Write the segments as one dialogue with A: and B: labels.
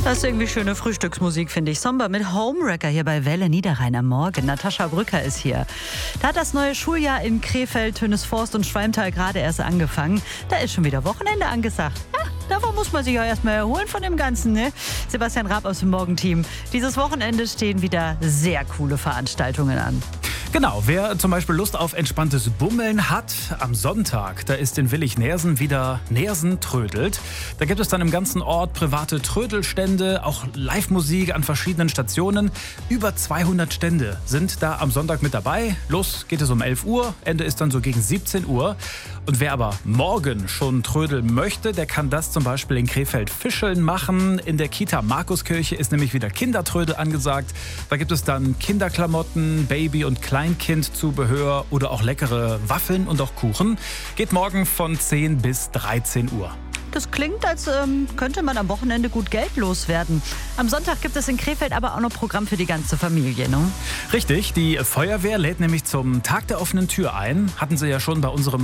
A: Das ist irgendwie schöne Frühstücksmusik, finde ich. Somber mit Homewrecker hier bei Welle Niederrhein am Morgen. Natascha Brücker ist hier. Da hat das neue Schuljahr in Krefeld, Tönisvorst und Schwalmtal gerade erst angefangen. Da ist schon wieder Wochenende angesagt. Ja, davon muss man sich ja erstmal erholen von dem Ganzen, ne? Sebastian Raab aus dem Morgenteam. Dieses Wochenende stehen wieder sehr coole Veranstaltungen an.
B: Genau, wer zum Beispiel Lust auf entspanntes Bummeln hat, am Sonntag, da ist in Willig-Nersen wieder Nersen trödelt. Da gibt es dann im ganzen Ort private Trödelstände, auch Live-Musik an verschiedenen Stationen. Über 200 Stände sind da am Sonntag mit dabei. Los geht es um 11 Uhr, Ende ist dann so gegen 17 Uhr. Und wer aber morgen schon trödeln möchte, der kann das zum Beispiel in Krefeld-Fischeln machen. In der Kita Markuskirche ist nämlich wieder Kindertrödel angesagt. Da gibt es dann Kinderklamotten, Baby- und Kleinkindzubehör oder auch leckere Waffeln und auch Kuchen. Geht morgen von 10 bis 13 Uhr.
A: Das klingt, als könnte man am Wochenende gut Geld loswerden. Am Sonntag gibt es in Krefeld aber auch noch Programm für die ganze Familie, ne?
B: Richtig, die Feuerwehr lädt nämlich zum Tag der offenen Tür ein. Hatten sie ja schon bei unserem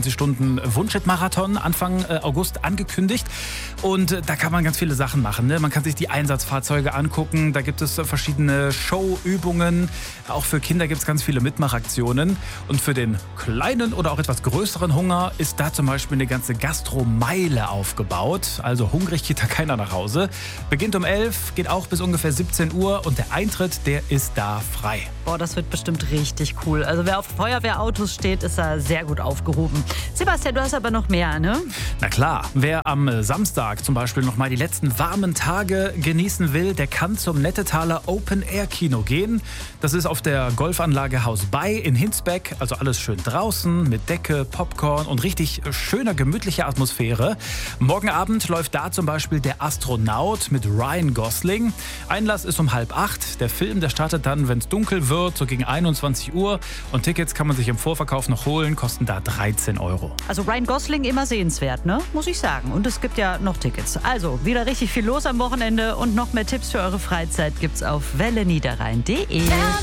B: 24-Stunden-Wunschhit-Marathon Anfang August angekündigt. Und da kann man ganz viele Sachen machen, ne? Man kann sich die Einsatzfahrzeuge angucken. Da gibt es verschiedene Showübungen. Auch für Kinder gibt es ganz viele Mitmachaktionen. Und für den kleinen oder auch etwas größeren Hunger ist da zum Beispiel eine ganze Gastromeile aufgebaut. Also hungrig geht da keiner nach Hause. Beginnt um 11, geht auch bis ungefähr 17 Uhr und der Eintritt, der ist da frei.
A: Boah, das wird bestimmt richtig cool. Also wer auf Feuerwehrautos steht, ist da sehr gut aufgehoben. Sebastian, du hast aber noch mehr, ne?
B: Na klar, wer am Samstag zum Beispiel noch mal die letzten warmen Tage genießen will, der kann zum Nettetaler Open-Air-Kino gehen. Das ist auf der Golfanlage Haus Bay in Hinsbeck. Also alles schön draußen mit Decke, Popcorn und richtig schöner, gemütlicher Atmosphäre. Morgen Abend läuft da zum Beispiel Der Astronaut mit Ryan Gosling. Einlass ist um 7:30. Der Film, der startet dann, wenn es dunkel wird, so gegen 21 Uhr. Und Tickets kann man sich im Vorverkauf noch holen, kosten da 13 €.
A: Also Ryan Gosling immer sehenswert, ne? Muss ich sagen. Und es gibt ja noch Tickets. Also wieder richtig viel los am Wochenende und noch mehr Tipps für eure Freizeit gibt's auf welleniederrhein.de.